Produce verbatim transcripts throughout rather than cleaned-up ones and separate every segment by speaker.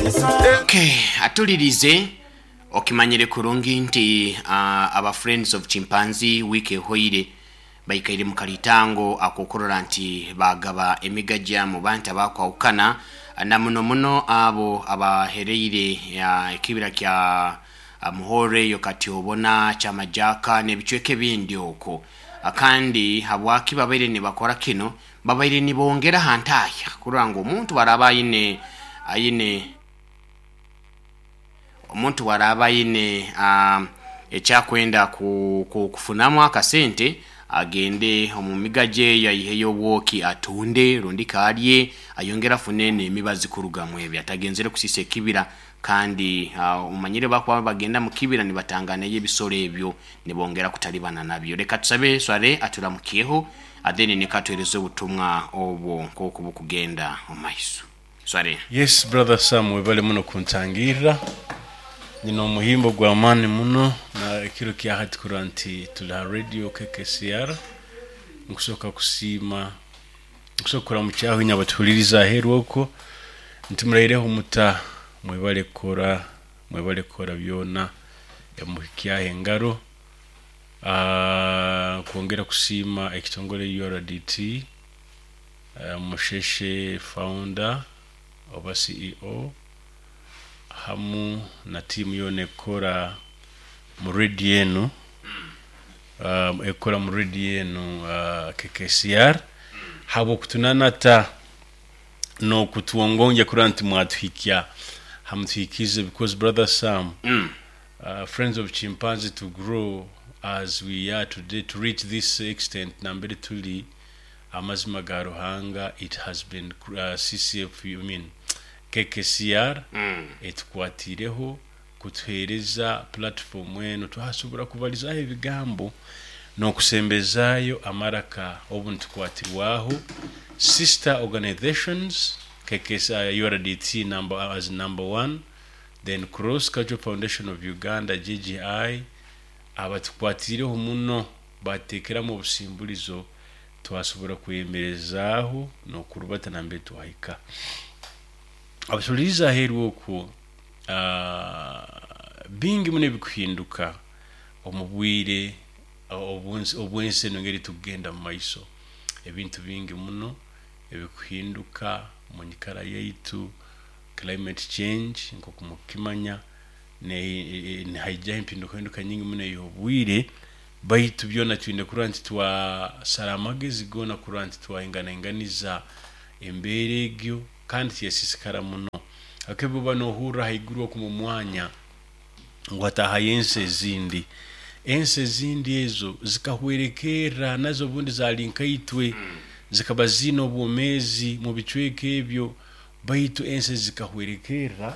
Speaker 1: Okay, atulirize okimanyire kurungi nti uh, aba friends of chimpanzee wiki hoire baikaire mu kalitango akokorora nti bagaba emigaja mu banta bakwawukana na muno muno abo abahereire ya ekibira kya muhore yokati obona chamajaka nebicweke bindi oko akandi habwaki babaire ne bakora kino babaire ni bongera hantaya kurango omuntu baraba ine ayine omuntu waraba ine um, ekyakwenda ku, ku kufunamu akasente agende omumigaje yayiheyo woki atunde rundi kalye ayongera funene emibazi kurugamwe ebya tagenzere kusise kibira kandi uh, umanyire bakwa bagenda mu kibira ni batangana yebisoro ebyo ne bongera kutalibana nabyo reka tusabe sware atulamukiyeho adeni ne katwereze ubutumwa obwo koko bukugenda omaiso sware.
Speaker 2: Yes brother Sam webale muno kuntangira nino muhimbo gwa mani muno na kiro kya hati kuranti tula radio K K C R nkusoka kusima nkusokora mu cyaho nyabatuliriza heruko ntimuraireho muta mwebale kora mwebale kora byona ya muhikia hengaro ah kuongera kusima ekitongole U R D T uh, musheshe founder oba C E O hamu na timu yone kora muridi yenu um, ekora muridi yenu uh, K K C R habo kutunanata no kutuongonja kuranti mwatuhikia hamtuhikize because brother Sam
Speaker 1: mm.
Speaker 2: uh, friends of chimpanzee to grow as we are today to reach this extent nambere tuli amazima garuhanga it has been uh, C C F you mean K K C R
Speaker 1: mm.
Speaker 2: etukwatireho kutuhereza platform wenu tuhasubura kubaliza ebigambo no kusembezayo amaraka obuntu kwatirwaho sister organizations K K C R U R D T number as number one, then Cross Cultural Foundation of Uganda G G I abatukwatireho muno batekera mu busimbulizo tuhasubura kuyemerezaho no kurubata nambe tuhayika abasuliza heruko uh, bingi mune bikuhinduka omubwire obunse obwense nongeri tugenda mu maiso ebintu bingi muno ebikuhinduka mu nyikara yaitu climate change nko kumukimanya ne ne hajja impinduka hinduka nyingi muno yobwire baitu byona twinde kuranti twa saramagezi gona kuranti twa ingana inganiza emberegyo kandi yesisikara muno akebo bano hura haiguru ku mumwanya ngwata hayense zindi ense zindi ezo zikahwerekera nazo bundi za linkaitwe zikabazino bwomezi mu bicweke ebyo baitu ense zikahwerekera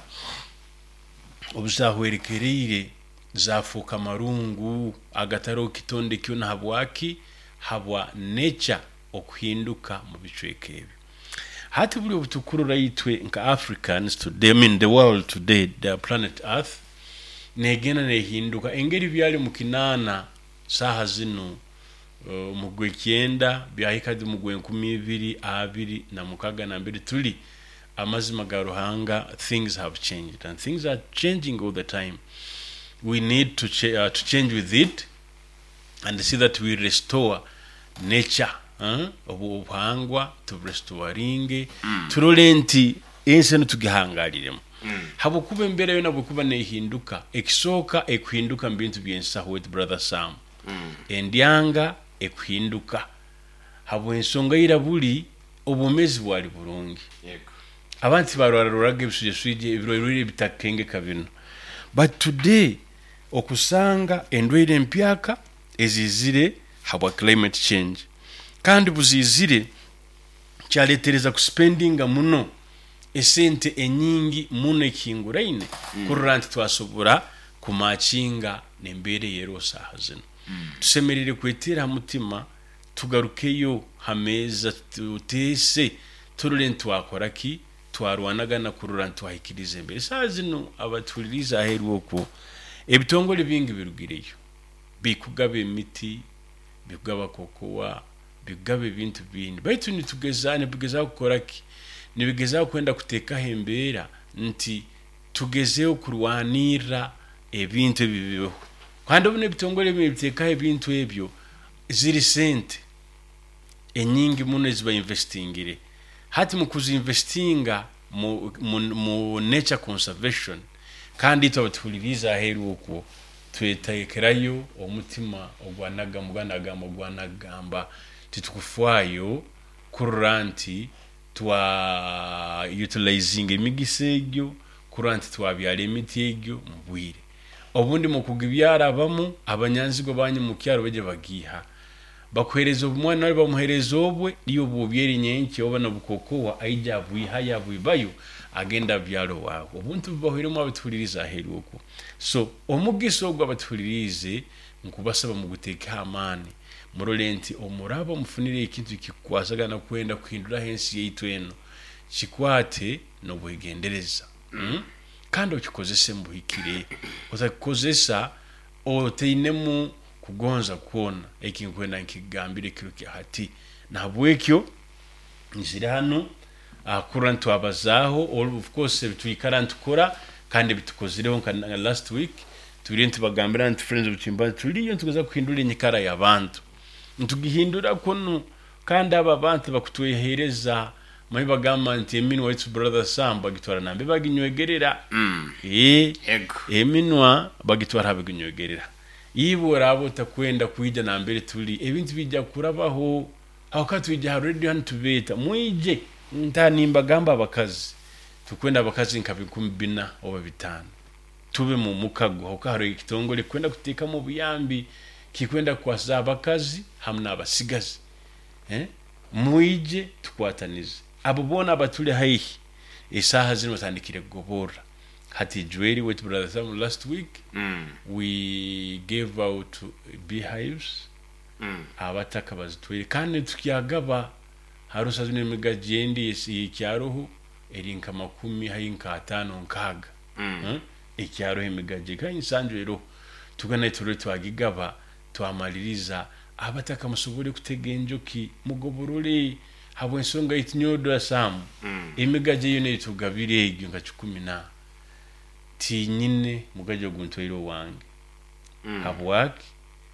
Speaker 2: obuzahwerekerire zafuka marungu agataro kitonde kyo na habwaki habwa nature okuhinduka mu bicweke ebyo hati buli obutukuru raitwe nka Africans today I mean the world today the planet earth negena nehinduka engeri byali mukinana saha zino uh, mugwe kyenda byahikadi mugwe nkumi ibiri abiri na mukaga na mbiri tuli amazima garuhanga things have changed and things are changing all the time. We need to, ch uh, to change with it and see that we restore nature huh? Obuhangwa to restoringe mm. turolenti ense no tugihangaliremo mm. habo kuba mbere yona bukuba nehinduka ekisoka ekuhinduka mbintu byensa with brother Sam mm. endyanga ekuhinduka habo ensonga irabuli obumezi bwali burungi
Speaker 1: yego
Speaker 2: abantu barwararurage bisuje swije ibirorire bitakenge kabino but today okusanga endwire empyaka ezizire habwa climate change kandi buzizire cyaletereza ku spending muno esente enyingi muno ekinguraine mm. kuranti twasobora kumachinga nembere yero sahazino mm. tusemerere kwetera mutima tugarukeyo hameza tutese turulent twakoraki twarwanaga na kururanti twahikirize mbere sazino abatuliriza aheruko ebitongole bingi birugireyo bikugabe emiti bikugaba kokowa bigabe bintu bindi baitu nitugezane bigeza gukoraki nibigeza kwenda kuteka hembera nti tugezeho kurwanira ebintu bibiho kandi obune bitongole bibiteka ebintu ebyo ziri sente enyingi muno ziba investingire hati mu kuzinvestinga mu, mu, mu nature conservation kandi tubatuliriza heru okwo twetekerayo omutima ogwanaga muganaga mugwanagamba titukufwayo kuranti twa utilizing emigisa egyo kuranti twabyala emiti egyo mubwire obundi mu kugibyara abamu abanyanzigo banyu mu kyaro beje bagiha bakuhereza omwana nali bamuhereza obwe iyo bubyeri nyenki obana bukokowa aija bwiha ya bwibayo agenda byalo wawe obuntu bahiremo abatuliriza heru okwo so omugiso ogwa abatulirize nkubasaba mu guteka amani murolenti omuraba mufunire ikintu kikwasagana kwenda kuhindura hensi yeitu eno kikwate no bwegendereza mm? kandi okikozese mbuhikire otakozesa oteinemu kugonza kuona ekinkwenda nkigambire kiro kyahati nabwekyo nzira hano akurantu abazaho all of course bituyikara ntukora kandi bitukozireho nka last week turi ntibagambira nti friends of Chimpanzee turiyo tugaza kuhindura inyikara y'abantu ntugihindura kono kandi aba bantu bakutwehereza mai bagamba nti eminwa white brother Sam bagitwara nambe baginywegerera
Speaker 1: mm.
Speaker 2: eh
Speaker 1: ego
Speaker 2: eminwa bagitwara baginywegerera ibo rabo takwenda kuija na mbere tuli ebintu bijja kurabaho akatwijja radio ntubeta mwije ntanimba gamba abakazi tukwenda abakazi nkabikumbina oba bitano tube mu mukago okaro ikitongole kwenda kutika mu buyambi kikwenda kwasa abakazi hamna abasigazi eh mwije tukwatanize abo bona abatuli haihi isaha zino tandikire gobora hati Joeli with brother Sam last week
Speaker 1: mm.
Speaker 2: we gave out beehives
Speaker 1: mm.
Speaker 2: abataka bazitwire kandi tukiyagaba harusa zine migajendi ikyaroho erinka makumi hayinka atano nkaga
Speaker 1: mm.
Speaker 2: hmm? ikyaroho imigaje kandi sanjwero tugana ituro twagigaba twamaliriza abataka musobole kutegenjoki mugoborole habo ensonga itinyodo Sam
Speaker 1: mm.
Speaker 2: imigaje yone tugabire egyo nga cumi na ti nyine mugaje guntwiro wange
Speaker 1: mm.
Speaker 2: habwaki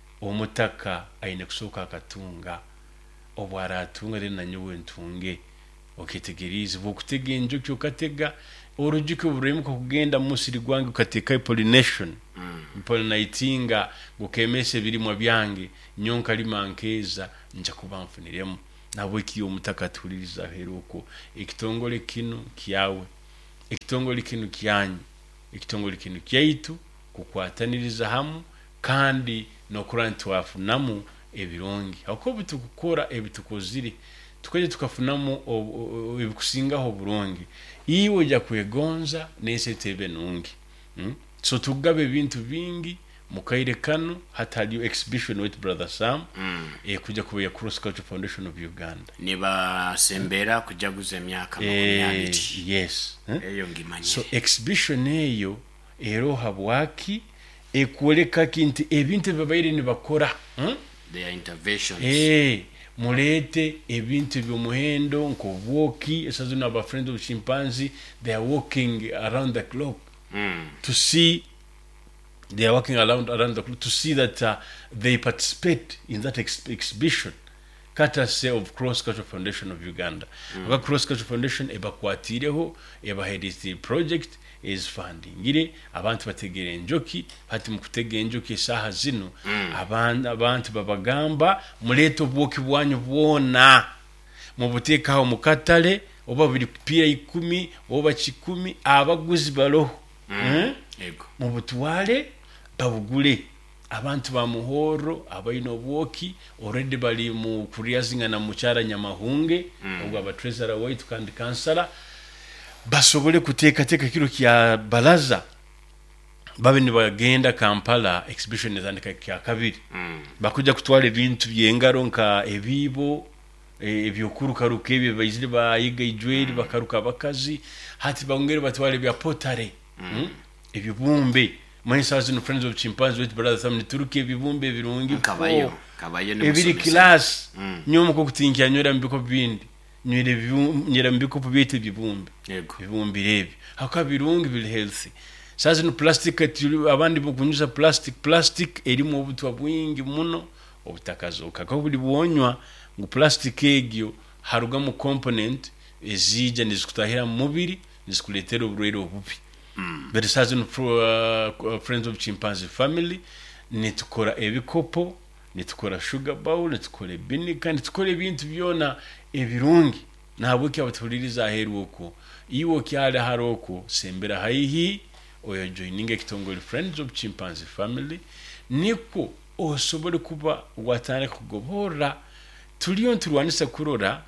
Speaker 2: omutaka aine kusoka akatunga obwaratunga rena nyowe ntunge okitegerize bokutegenjo kyo katega orujiko buremu ko kugenda musiri gwange ukateka pollination
Speaker 1: mm.
Speaker 2: pollinatinga gukemese birimwa byange nyonka limankeza nja kubamfuniremo nabo kiyo omutaka tuliriza heruko ikitongole kino kiyawe ikitongole kino kyanyu ikitongole kino kyaitu kukwataniriza hamu kandi no kurantu wafunamu ebirongi akobu tukukora ebitukozire tukaje tukafunamu ebikusingaho burongi iwe ja kwegonza nese tebe nungi hmm? So tugabe bintu bingi mukaire kano hataliyo exhibition with brother Sam
Speaker 1: mm.
Speaker 2: e kuja kubeya Cross Culture Foundation of Uganda
Speaker 1: niba sembera kujaguza emyaka
Speaker 2: e, yes
Speaker 1: eyo eh? ngimanye
Speaker 2: so exhibition eyo ero habwaki ekoleka kinti ebintu babaire ni bakora hmm?
Speaker 1: their interventions
Speaker 2: eh mulete ebintu byomuhendo nkobwoki esazuna aba friends of Chimpanzee they are walking around the clock
Speaker 1: mm.
Speaker 2: to see they are walking around around the clock to see that uh, they participate in that ex exhibition courtesy of Cross Culture Foundation of Uganda mm. aba Cross Culture Foundation ebakwatireho ebahedisi project is funding ngire abantu bategere enjoki hati mukutege enjoki saha zino
Speaker 1: mm.
Speaker 2: abantu abantu babagamba muleto bwoki bwanyu bwona mubuteka aho mukatale oba biri pira ikumi oba kikumi abaguzi baloho
Speaker 1: mm.
Speaker 2: hmm?
Speaker 1: ego
Speaker 2: mubutwale babugule abantu ba muhoro abayino bwoki already bali mu kuriazinga na muchara nyamahunge mm. ubwo aba treasurer white kandi kansala basobole kuteka teka kilo kya balaza babe ni bagenda Kampala exhibition ezandika kya kabiri
Speaker 1: mm.
Speaker 2: bakuja kutwala ebintu byengaro nka ebibo ebyokuruka ruke ebyo bayizire bayiga ijweri mm. bakaruka abakazi hati bangere batwale bya potare mm. mm? ebibumbe many thousand friends of Chimpanzee with brother Sam nituruke ebibumbe birungi
Speaker 1: kabayo kabayo
Speaker 2: ne ebiri class mm. nyomo ko kutinkia nyora mbiko bindi nywere nyera mbikopo byete bibumbi
Speaker 1: yego
Speaker 2: bibumbi rebi haka birungi bil healthy sazi no plastic abandi bukunyuza plastic plastic erimo obutwa bwingi muno obutakazoka ko buli bwonywa ngo plastic egyo haruga mu component ezija nizikutahira mu mubiri nizikuletera oburwaire obubi mm. But sazi no uh, friends of chimpanzee family nitukora ebikopo nitukora sugar bowl nitukora binika nitukora ibintu byona ebirungi nabuke abatuliriza heruko iwo kyale haroko sembera haihi oyo joininga kitongole friends of chimpanzee family niko osobole kuba watane kugobora tuliyo turwanisa kurora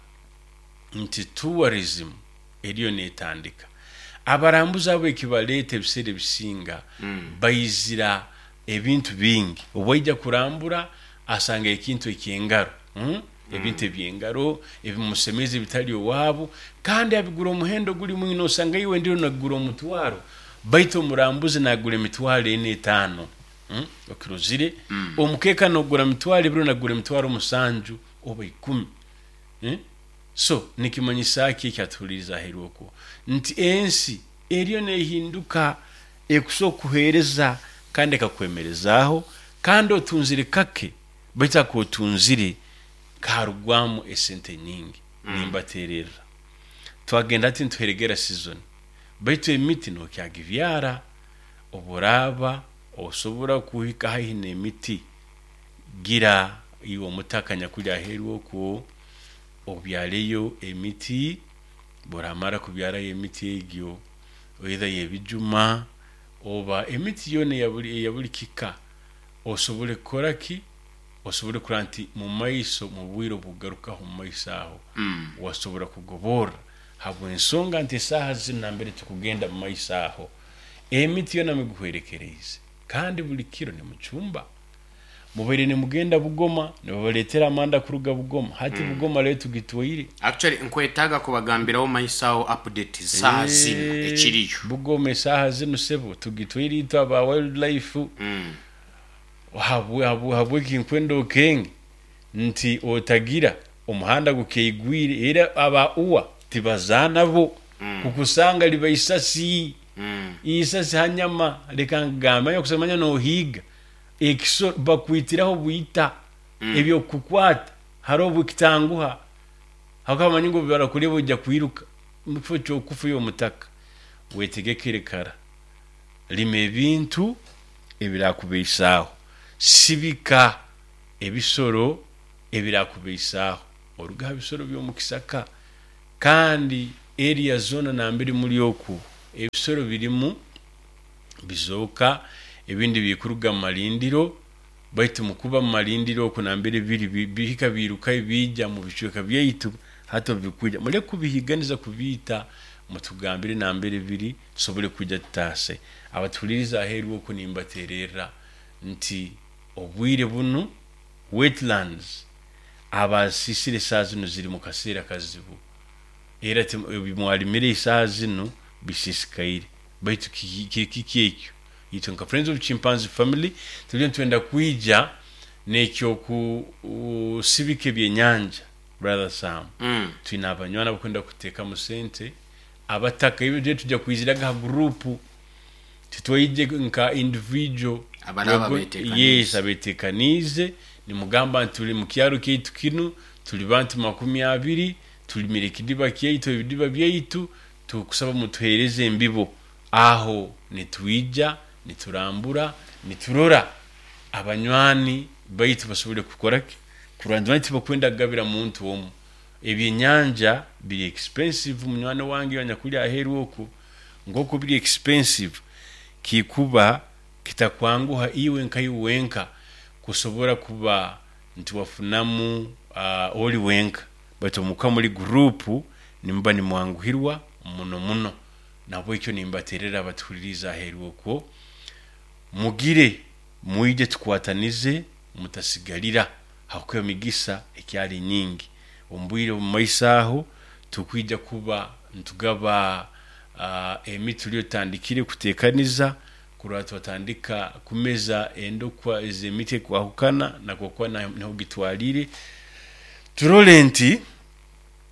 Speaker 2: nti tourism eriyo netandika abarambuza abo ekibalete bisere bisinga mm. bayizira ebintu bingi obwajja kurambura asanga ekintu ekyengaro mm? ebintu byengaro ebimusemeze bitali owabo kandi abigura omuhendo guli mwino osanga iwe ndiro nagura omutwaro baito murambuze nagura emitwaro ene tano mm? okirozire mm. omukeka nogura mitwaro biro nagura mitwaro musanju oba ikumi mm? So nikimanyisa ki kyatuliriza heroko nti ensi eriyo nehinduka ekusokuhereza kandi kakwemerezaho kandi otunzire kake baita ko tunzire karugwamu esente nyingi mm. nimbaterera twagenda ati ntuheregera season baito emiti no kyagivyara oburaba osobora kuhika hahine emiti gira iwo mutakanya kulya heroko obyaleyo emiti boramara kubyara emiti egyo oida yebijuma oba emiti yone yabuli yabuli kika osobole koraki osobole kuranti mu maiso mu bwiro bugaruka mu maisaho mm. wasobora kugobora habwe nsonga nti saha zinambere tukugenda mu maisaho emiti yona miguherekereze kandi buli kiro ni mu cyumba mubere ni mugenda Bugoma ne baletera amanda kuruga Bugoma hati mm. Bugoma leo tugitwire
Speaker 1: actually nkwetaga kubagambiraho maisaho update saha zino ekiriyo
Speaker 2: Bugoma saha zino sebo tugitwire itaba wildlife mm. habwe habwe habwe kinkwendo kenge nti otagira umuhanda gukeigwire era aba uwa tibazana bo mm. kukusanga libaisasi mm. isasi hanyama lekangama yo kusemanya no higa ekiso bakwitiraho buita mm. ebyo kukwata haro bukitanguha hakamanya ngo barakuri bujya kwiruka mufo cyo kufu yo mutaka wetegekere kara lime bintu ebirakubisaho sibika ebisoro ebirakubisaho oruga bisoro byo mukisaka kandi area zona nambiri muri yoku ebisoro birimu bizoka ebindi bikuruga malindiro baitu mukuba malindiro kunambere biri bihika biruka bijya mu bicuka byeyitu hato bikuja mule kubihiganiza kubita mutugambire nambere biri sobole kujya tase abatuliriza heru ko nimbaterera nti obwire bunu wetlands abasisire sazino ziri mu kasera kazibu era bimwalimire isazino bisisikaire baitu kikikikyo itonka friends of chimpanzee family tuliyo twenda kuija nekyo ku sibike byenyanja brother Sam mm. twina abanywana bakunda kuteka mu sente abataka ibyo tujya kwiziraga group titwayije nka individual
Speaker 1: abaraba betekanize
Speaker 2: yes abetekanize ni mugamba tuli mu kyaro kitu kinu tuli bantu makumi abiri tuli mirekidiba kyeito ibidiba byeyitu tukusaba mutuhereze embibo aho nitwija niturambura niturora abanywani baitu basubire kukora kurandwa nti bakwenda gabira muntu omu ebyenyanja biri expensive munywani wangi yanyakuli aheru oku ngoko biri expensive kikuba kitakwanguha iwe nkai wenka kusobora kuba nti wafunamu uh, oli wenka bato mukamuli group nimba ni mwanguhirwa muno muno nabo icyo nimbaterera abatuliriza aheru oku mugire muije tukwatanize mutasigalira hakuyo migisa ekyali nyingi ombwire mu maisaho tukwija kuba ntugaba uh, emitulio tandikire kutekaniza kuratu watandika kumeza endokwa ezemite kwa hukana na kwa kwa na hugitwalire turolenti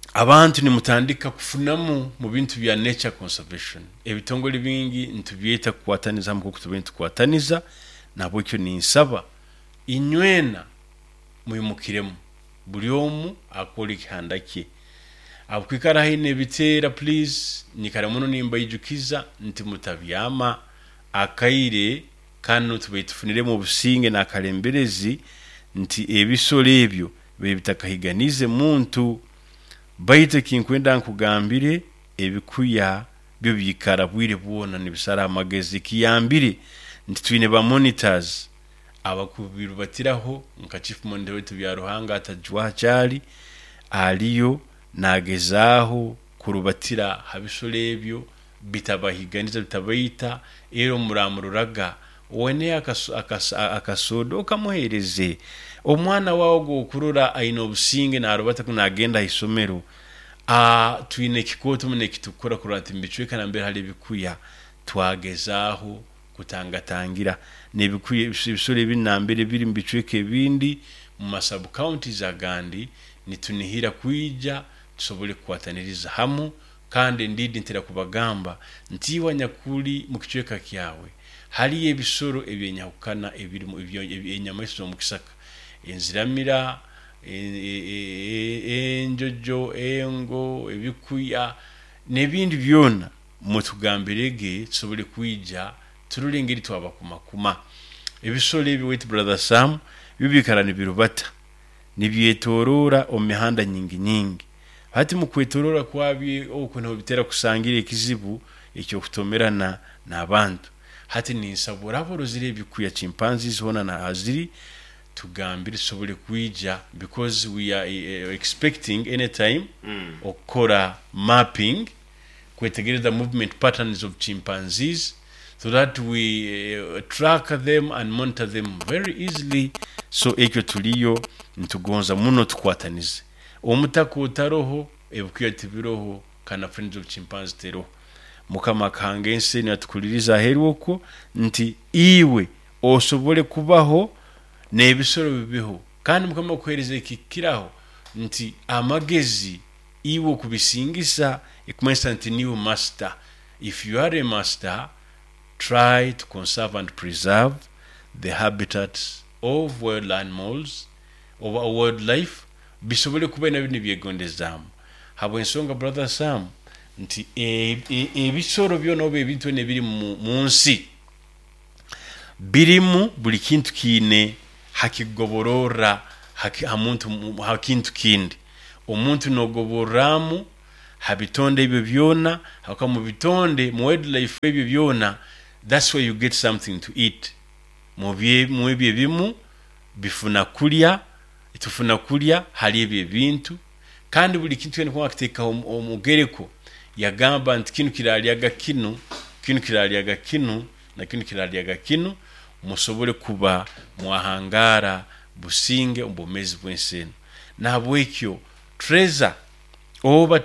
Speaker 2: abantu ni mutandika kufunamu mu bintu bya nature conservation ebitongole bingi ntubyeta kukwataniza mu kutubintu kukwataniza nabo cyo ni nsaba inywena muyimukiremu buli omu akora ikihandake abukwikara hine bitera please nikara muno nimba yijukiza nti mutabyama akaire kanu tubitufunire mu businge na kalemberezi nti ebisolo ebyo bebitakahiganize muntu baite kinkwenda nkugambire ebikuya byo bikara bwire bwona nibisara amagezi kiyambire nti twine ba monitors abakubiru batiraho nka chief monde wetu bya ruhanga atajwa cyari aliyo nagezaho kurubatira habisole ebyo bitabahiganiza bitabayita ero muramururaga wene akasodo kamuhereze omwana wawo gokurura aino businge na arubata kunagenda isomero a twine kikoto mune kitukura kurati mbicweka na mbere hali bikuya twagezaho kutangatangira nebikuye ibisore binambere biri mbicweke bindi mu masabu counties agandi nitunihira kuija tusobole kwataniriza hamu kandi ndidi ntira kubagamba ntiwa nyakuri mu kicweka kyawe hali ebisoro ebyenyahukana ebiri mu ibyo enyamaso mu kisaka enziramira enjojo engo ebikuya nebindi byona mutugambirege tusobole kuija turulengeri twabakumakuma ebisoro ebi wait brother Sam bibikara nibirubata nibyetorora omihanda nyingi nyingi hati mu kwetorora kwabi okuno bitera kusangira ekizibu ekyo kutomerana n'abantu hati ninsabura borozire ebikuya chimpanzees hona na aziri tugambire sobole kuija because we are uh, expecting anytime mm. okora mapping kwetegereza movement patterns of chimpanzees so that we uh, track them and monitor them very easily so ekyo tuliyo ntugonza muno tukwatanize omutako taroho ebukuya tibiroho kana friends of chimpanzees tero mukama kangense ni atukuliriza heruko nti iwe osobole kubaho nebisoro bibiho kandi mukama kuhereza ikikiraho nti amagezi iwe kubisingisa ikumesa nti niwe master. If you are a master, try to conserve and preserve the habitats of wild animals, of our wildlife, bisobole kuba na bindi byegondezamu. Habo ensonga brother Sam nti ebisoro e, e, byona obe ebintu nebiri mu nsi birimu buli kintu kine hakigoborora haki hamuntu hakintu kindi omuntu nogoboramu habitonde ebyo byona haka mu bitonde mu wildlife ebyo byona. That's where you get something to eat. Mu bye mu ebyo bimu bifuna kulya itufuna kulya hali ebyo bintu kandi buli kintu ene kwa kiteka omugereko yagamba nti kinu kiralyaga kinu kinu kiralyaga kinu na kinu kiralyaga kinu musobole kuba mwahangara businge ombomezi bwenseno na bwekyo treasure oba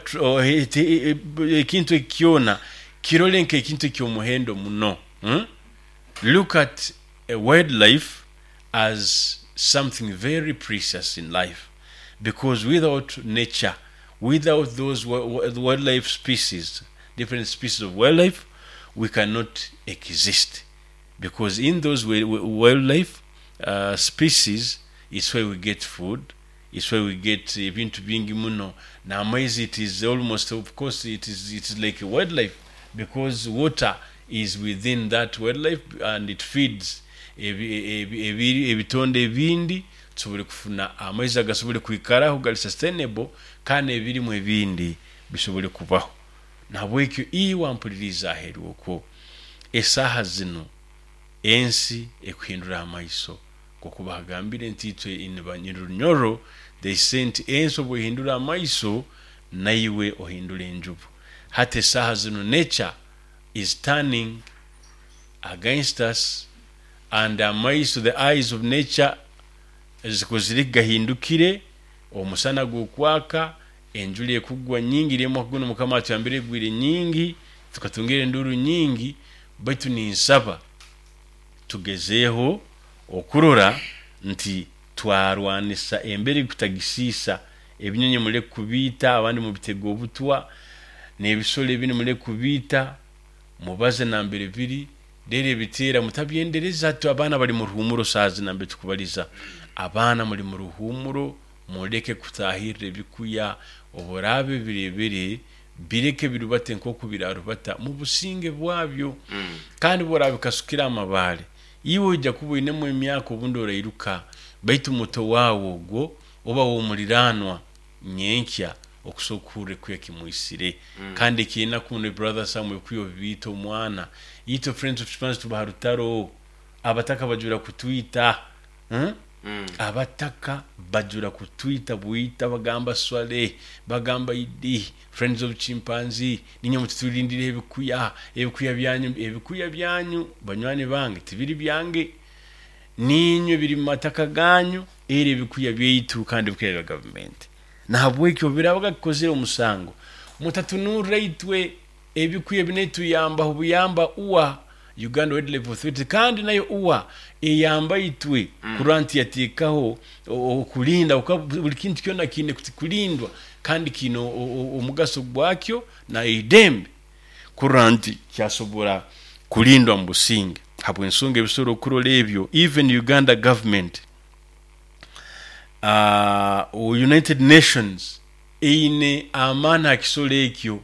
Speaker 2: ekintu ekiona kirolenke ekintu kyomuhendo muno. hmm? Look at a wildlife as something very precious in life, because without nature, without those wildlife species, different species of wildlife, we cannot exist, because in those wildlife uh, species it's where we get food, it's where we get into being muno. Now it is almost, of course it is it is like a wildlife, because water is within that wildlife and it feeds ebitonde ebindi tusobole kufuna amaizi agasobole kwikaraho gali sustainable kandi ebiri mu ebindi bisobole kubaho. Nabwekyo iwa mpuliriza heru okwo esaha zino ensi ekuhindura amaiso kokuba hagambire ntitwe inibanyiro nyoro they sent ensi obuhindura amaiso naiwe ohindura enjubu. Hate saha zino nature is turning against us, and amaiso the eyes of nature zikoziriga hindukire omusana gukwaka enjuli ekugwa nyingi lemo kuno mukama atambire gwire nyingi tukatungire nduru nyingi baitu ni nsaba tugezeho okurora nti twarwanisa embere kutagisisa ebinyonyi mule kubita abandi mu bitego obutwa n'ebisolo ebini mule kubita mubaze nambere biri dere bitera mutabyendereza tu abana bali mu ruhumuro sazi nambe tukubaliza abana muri mu ruhumuro muleke kutahirira bikuya oborabe birebere bireke birubate nko kubirarubata mu businge bwabyo mm. kandi borabe kasukira amabale iwe ujya kubuyine mu myaka obundora iruka baitu muto wawo go oba wo muliranwa nyenkya okusokure kuya kimuisire mm. kandi kina kune brother Samuel kuyo bito mwana ito friends of Spanish tubaharutaro abataka bajura kutwita hmm? mm. abataka bajura kutwita buita bagamba swale bagamba idi friends of chimpanzee ninyo mutulindire ebikuya ebikuya byanyu ebikuya byanyu banywani bange tibiri byange ninyo biri mataka ganyu ere ebikuya byitu kandi bukya government nahabwekyo birabaga kozera umusango mutatunura itwe ebikuye binetu yamba ubuyamba uwa Uganda Wildlife Authority kandi nayo uwa eyamba itwe mm. kuranti yatekaho okulinda buli kintu kyona kine kulindwa kandi kino omugaso gwakyo na idembe kuranti kyasobora kulindwa mu businge habwe ensonga ebisoro kurola ebyo even Uganda government uh, United Nations eine amana kisolo ekyo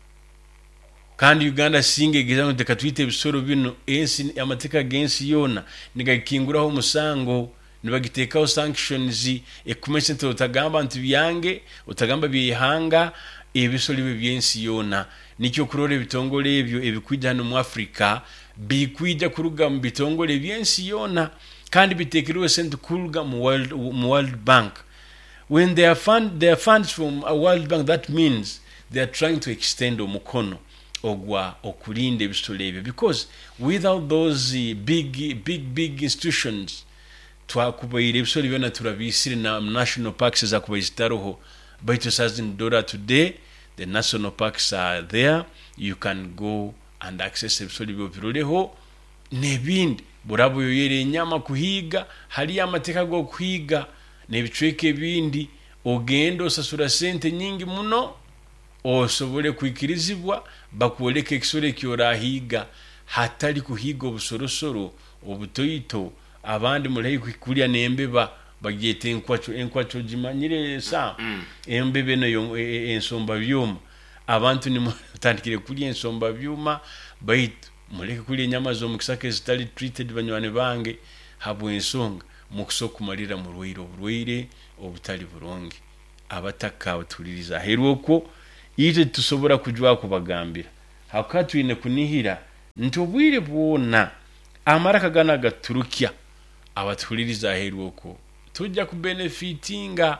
Speaker 2: kandi Uganda singe gizano tekatwite bisoro bino ensi amateka gensi yona nigakinguraho musango nibagitekaho sanctions ekumese nto utagamba nti byange utagamba bihanga ebisoro bibe byensi yona nicyo kurore bitongole ebyo ebikwija hano mu Africa bikwija kuruga mu bitongole byensi yona kandi bitekeriwe sente kuruga mu World mu World Bank. When they are fund they are funds from a World Bank, that means they are trying to extend omukono ogwa okulinde ebisolo because without those uh, big big big institutions twakubayire ebisolo byona turabisire na national parks za kubayitaroho by two thousand dollars today the national parks are there, you can go and access ebisolo byo biroleho nebindi burabo yoyere nyama kuhiga hali amateka go kuhiga nebicweke bindi ogendo sasura sente nyingi muno osobole kwikirizibwa bakuoleke kisore kyorahiga hatali kuhiga obusorosoro obutoyito abandi muleyi kukulya nembeba bagiyete enkwacho enkwacho jimanyire sa mm. embebe no ensomba byuma abantu ni mutandikire kulya ensomba byuma bait muleke kulya nyama zo mukisake zitali treated banywane bange habwe ensonga mukusokumalira mu rwiro rwire obutali buronge abataka batuliriza herwoko ite tusobora kujwa kubagambira hakatwine kunihira ntobwire bwona amaraka gana gaturukya abatuliriza herwoko tujja ku benefitinga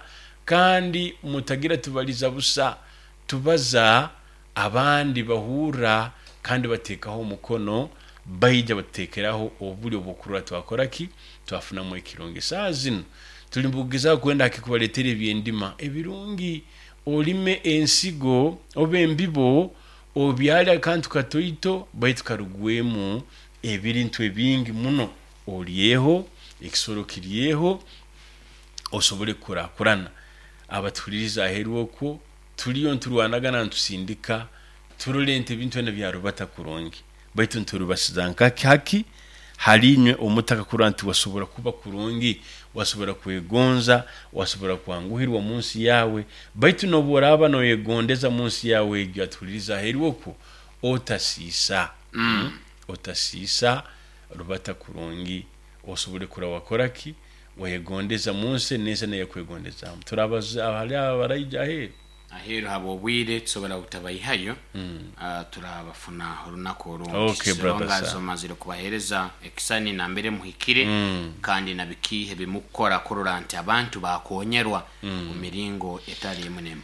Speaker 2: kandi mutagira tubaliza busa tubaza abandi bahura kandi batekaho umukono bayija batekeraho obuli obukurura twakoraki twafuna mu ekironge sazino tulimbugiza kwenda akikubaletera ebyendima ebirungi olime ensigo obembibo obyala kantu katoito baitukarugwemu ebirintu ebingi muno olieho ekisoro kiriyeho osobole kura kurana abatuliriza herwoko tuliyo nturwanagana ntusindika turolente bintu na byarubata kurongi baitu nturubasizanka haki halinywe omutaka kuranti wasobora kuba kurongi wasobora kwegonza wasobora kwanguhirwa munsi yawe baitu no boraba no yegondeza munsi yawe gyatuliriza herwoko otasisa mm. otasisa rubata kurongi osobore kura wakoraki wayegondeza munsi nese ne yakwegondeza turabaza abali abarayija he
Speaker 1: ahero habo bwire tsobora gutabayihayo mm. uh, turabafuna runako rongo
Speaker 2: okay brother
Speaker 1: so maziro kubahereza ekisani na mbere muhikire mm. kandi nabikihe bimukora kororante abantu bakonyerwa mm. umiringo etali munema.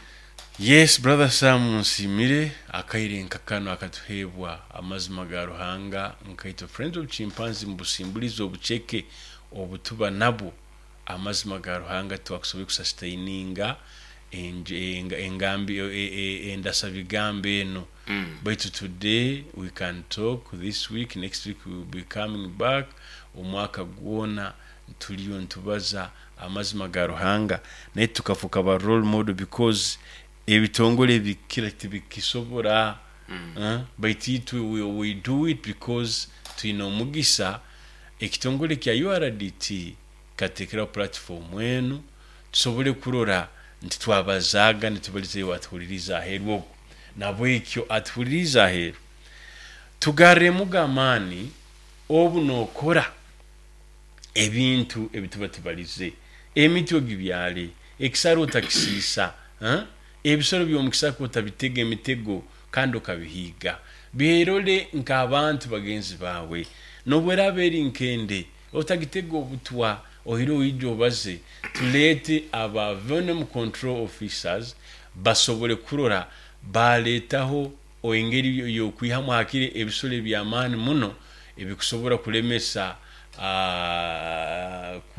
Speaker 2: Yes brother Sam nsimire akaire nkakano akatuhebwa amazima ga ruhanga nkaito friends of chimpanzee mbusimbulizo obucheke obutuba nabo amazima ga ruhanga twakusobe kusustaininga enga engambi endasabigambe no mm. but today we can talk this week, next week we will be coming back omwaka gwona tuliyo ntubaza amazima ga Ruhanga naye tukafuka ba role model because ebitongole bikira tibikisobora mm. uh, but it we, we do it because tuina omugisa ekitongole kya U R D T katekera platform enu tusobole kurora nti twabazaga nitubalize watuliriza herwo nabo ekyo atuliriza heru tugare mugamani obunokora ebintu ebitubatibalize emityo gibyale ekisaro takisisa huh? Ebisoro byomukisako tabitege emitego kandi okabihiga biherole nk'abantu bagenzi bawe nobwera beri nkende otagitego obutwa ohiro ijo baze tulete aba venom control officers basobole kurora baletaho oengeri yo kwihamu hakire ebisole byamani muno ebikusobora kulemesa ah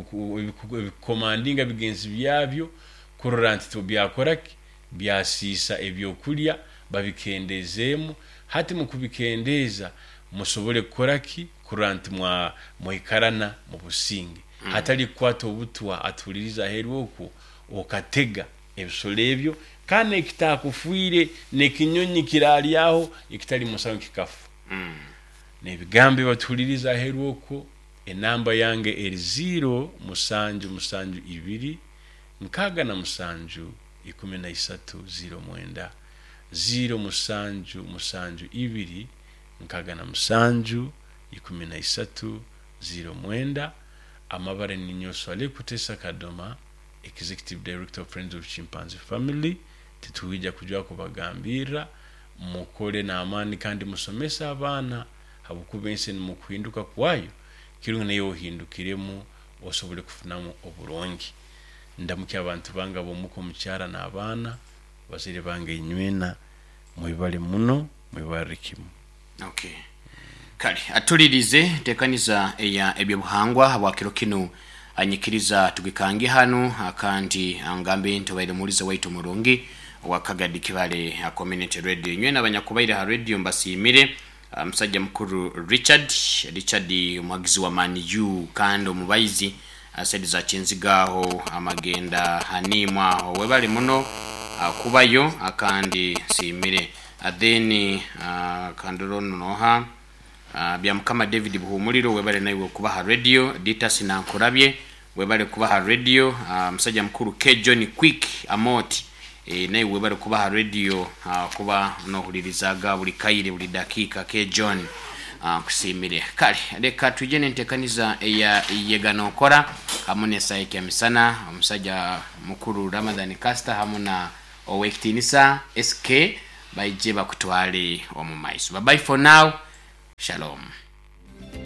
Speaker 2: uh, commanding bigenzi byabyo kurora nti to byakoraki byasisa ebyokulya babikendezemu hati mu kubikendeza musobole koraki kuranti mwa moikarana mu busingi mm. hatali kwato obutwa atuliriza herwoko okatega ebisolebyo kane kitakufuire ne kinyonyi kirali aho ikitali musango kikafu mm. ne bigambe batuliriza herwoko enamba yange eri zero musanju musanju ibiri nkaga na musanju ikumi na isatu zero mwenda zero musanju musanju ibiri nkaga na musanju ikumi na isatu zero mwenda amabare ninyoso ale kutesa Kadoma executive director of Friends of Chimpanzee Family tituwija kujwa kubagambira mukole na amani kandi musomesa abana habukubense mu kuhinduka kwayo kirunga nayo hindukiremo osobole kufunamo oburongi ndamuki abantu banga bomuko mucyara na abana basire banga inywena mwibale muno mwibarikimu.
Speaker 1: Okay. Kali atulirize tekaniza eya ebyo buhangwa abakiro kino anyikiriza tugikangi hano akandi angambe ntobaire mulize waitu murungi wakagadi kibale a community radio nywena abanyakubaire ha radio mbasimire musajja mukuru Richard Richard mwagizi wa Man U kando mubaizi asedi za chenzigaho amagenda hanimwa webali muno kubayo akandi simire adeni kandorono noha byamukama David Buhumuliro webale nayo kubaha radio dita sinankurabye webale kubaha radio musajja mukuru K John Quick Amoti e nayo webale kubaha radio kuba no hulirizaga buli kaire buli dakika K John Uh, kusimire kali leka tujene ntekaniza eya yegano kora hamune saiki misana omusajja mukuru Ramadan Kasta hamuna owektinisa S K baije bakutwale omumaiso. Bye bye for now, shalom.